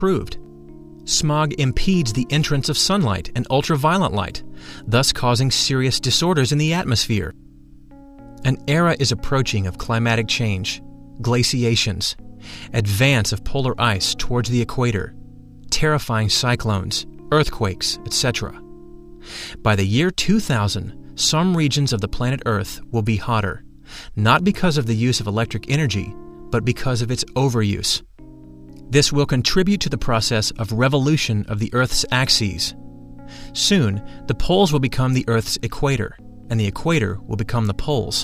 proved. Smog impedes the entrance of sunlight and ultraviolet light, thus causing serious disorders in the atmosphere. An era is approaching of climatic change, glaciations, advance of polar ice towards the equator, terrifying cyclones, earthquakes, etc. By the year 2000, some regions of the planet Earth will be hotter, not because of the use of electric energy, but because of its overuse. This will contribute to the process of revolution of the Earth's axes. Soon, the poles will become the Earth's equator, and the equator will become the poles.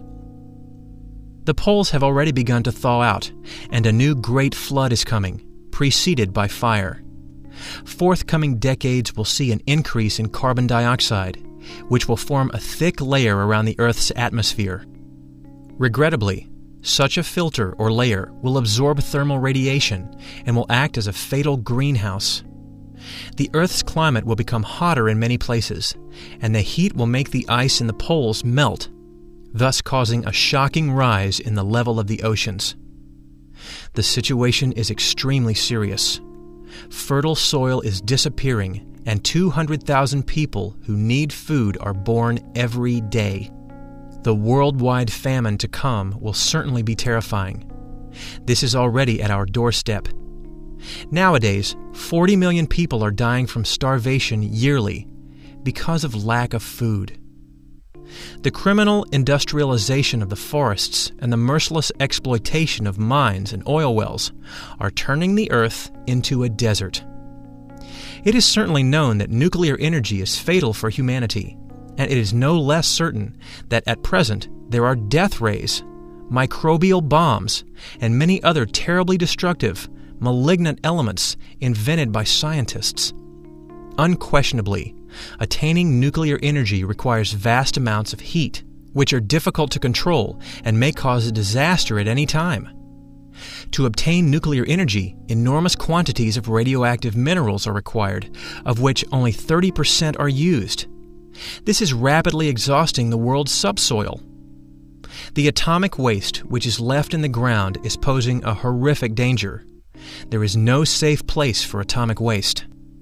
The poles have already begun to thaw out, and a new great flood is coming, preceded by fire. Forthcoming decades will see an increase in carbon dioxide, which will form a thick layer around the Earth's atmosphere. Regrettably, such a filter or layer will absorb thermal radiation and will act as a fatal greenhouse. The Earth's climate will become hotter in many places, and the heat will make the ice in the poles melt, thus causing a shocking rise in the level of the oceans. The situation is extremely serious. Fertile soil is disappearing, and 200,000 people who need food are born every day. The worldwide famine to come will certainly be terrifying. This is already at our doorstep. Nowadays, 40 million people are dying from starvation yearly because of lack of food. The criminal industrialization of the forests and the merciless exploitation of mines and oil wells are turning the Earth into a desert. It is certainly known that nuclear energy is fatal for humanity, and it is no less certain that at present there are death rays, microbial bombs, and many other terribly destructive, malignant elements invented by scientists. Unquestionably, attaining nuclear energy requires vast amounts of heat, which are difficult to control and may cause a disaster at any time. To obtain nuclear energy, enormous quantities of radioactive minerals are required, of which only 30% are used. This is rapidly exhausting the world's subsoil. The atomic waste which is left in the ground is posing a horrific danger. There is no safe place for atomic waste.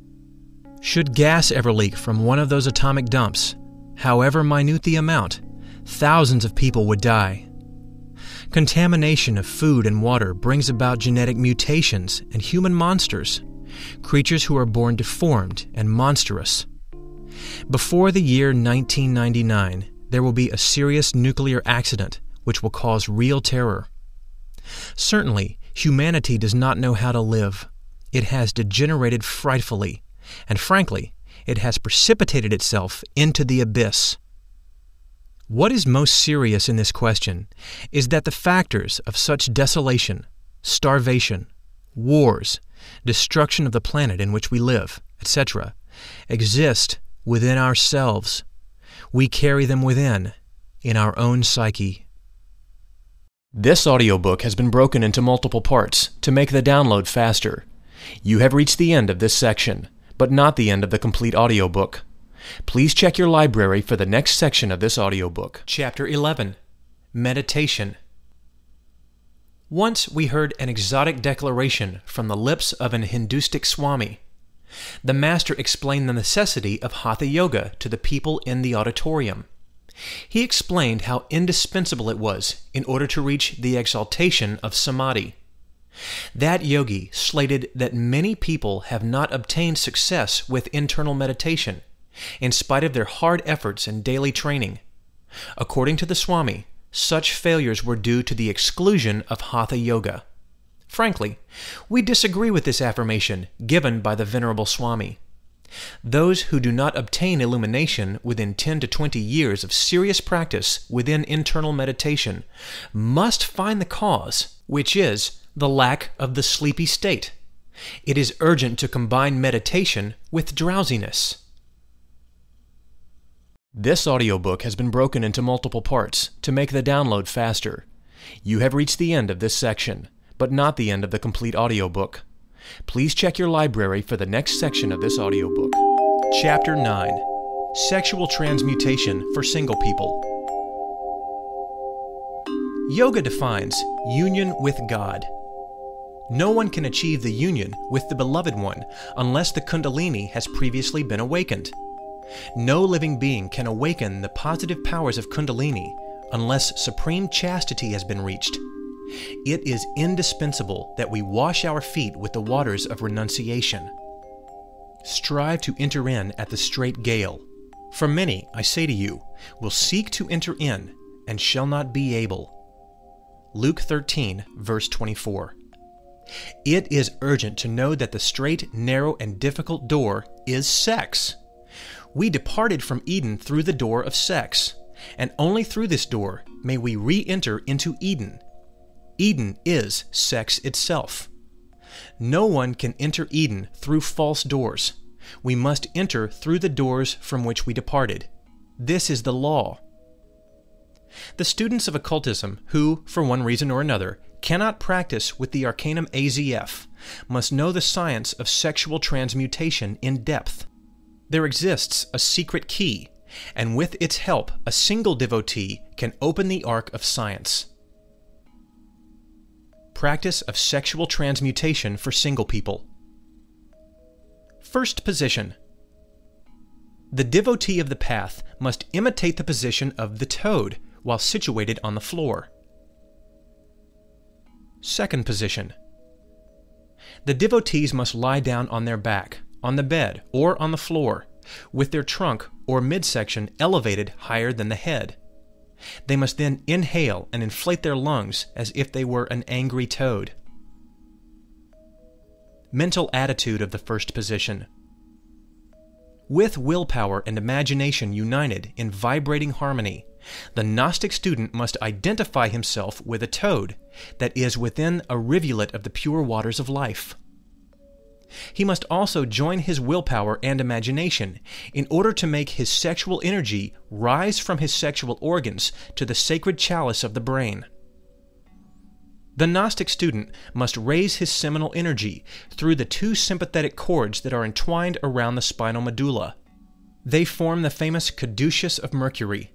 Should gas ever leak from one of those atomic dumps, however minute the amount, thousands of people would die. Contamination of food and water brings about genetic mutations and human monsters, creatures who are born deformed and monstrous. Before the year 1999, there will be a serious nuclear accident which will cause real terror. Certainly, humanity does not know how to live. It has degenerated frightfully, and frankly, it has precipitated itself into the abyss. What is most serious in this question is that the factors of such desolation, starvation, wars, destruction of the planet in which we live, etc., exist within ourselves. We carry them within, in our own psyche. This audiobook has been broken into multiple parts to make the download faster. You have reached the end of this section, but not the end of the complete audiobook. Please check your library for the next section of this audiobook. Chapter 11. Meditation. Once we heard an exotic declaration from the lips of an Hindustic Swami. The master explained the necessity of Hatha Yoga to the people in the auditorium. He explained how indispensable it was in order to reach the exaltation of Samadhi. That yogi stated that many people have not obtained success with internal meditation, in spite of their hard efforts and daily training. According to the Swami, such failures were due to the exclusion of Hatha Yoga. Frankly, we disagree with this affirmation given by the Venerable Swami. Those who do not obtain illumination within 10 to 20 years of serious practice within internal meditation must find the cause, which is the lack of the sleepy state. It is urgent to combine meditation with drowsiness. This audiobook has been broken into multiple parts to make the download faster. You have reached the end of this section, but not the end of the complete audiobook. Please check your library for the next section of this audiobook. Chapter 9. Sexual Transmutation for Single People. Yoga defines union with God. No one can achieve the union with the Beloved One unless the Kundalini has previously been awakened. No living being can awaken the positive powers of Kundalini unless supreme chastity has been reached. It is indispensable that we wash our feet with the waters of renunciation. Strive to enter in at the strait gale. For many, I say to you, will seek to enter in and shall not be able. Luke 13, verse 24. It is urgent to know that the straight, narrow, and difficult door is sex. We departed from Eden through the door of sex, and only through this door may we re-enter into Eden. Eden is sex itself. No one can enter Eden through false doors. We must enter through the doors from which we departed. This is the law. The students of occultism who, for one reason or another, cannot practice with the Arcanum AZF must know the science of sexual transmutation in depth. There exists a secret key, and with its help, a single devotee can open the ark of science. Practice of sexual transmutation for single people. First position. The devotee of the path must imitate the position of the toad while situated on the floor. Second position. The devotees must lie down on their back, on the bed, or on the floor, with their trunk or midsection elevated higher than the head. They must then inhale and inflate their lungs as if they were an angry toad. Mental attitude of the first position. With willpower and imagination united in vibrating harmony, the Gnostic student must identify himself with a toad that is within a rivulet of the pure waters of life. He must also join his willpower and imagination in order to make his sexual energy rise from his sexual organs to the sacred chalice of the brain. The Gnostic student must raise his seminal energy through the two sympathetic cords that are entwined around the spinal medulla. They form the famous caduceus of Mercury.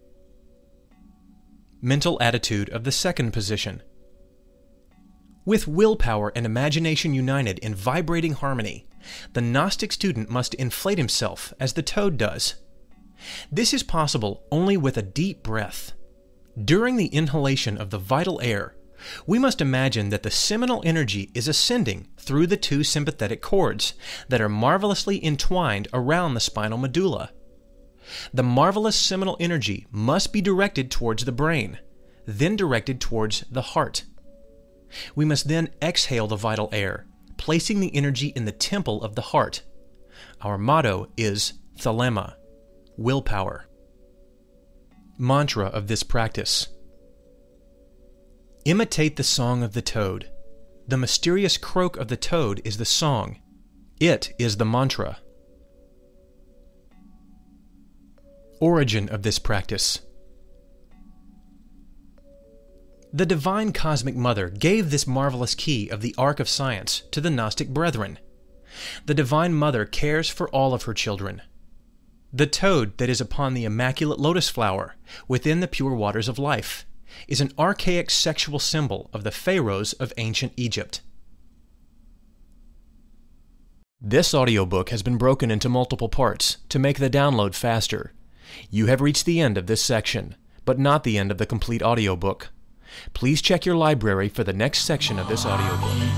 Mental attitude of the second position. With willpower and imagination united in vibrating harmony, the Gnostic student must inflate himself as the toad does. This is possible only with a deep breath. During the inhalation of the vital air, we must imagine that the seminal energy is ascending through the two sympathetic cords that are marvelously entwined around the spinal medulla. The marvelous seminal energy must be directed towards the brain, then directed towards the heart. We must then exhale the vital air, placing the energy in the temple of the heart. Our motto is Thelema, willpower. Mantra of this practice. Imitate the song of the toad. The mysterious croak of the toad is the song. It is the mantra. Origin of this practice. The Divine Cosmic Mother gave this marvelous key of the Ark of Science to the Gnostic brethren. The Divine Mother cares for all of her children. The toad that is upon the immaculate lotus flower within the pure waters of life is an archaic sexual symbol of the pharaohs of ancient Egypt. This audiobook has been broken into multiple parts to make the download faster. You have reached the end of this section, but not the end of the complete audiobook. Please check your library for the next section of this audiobook.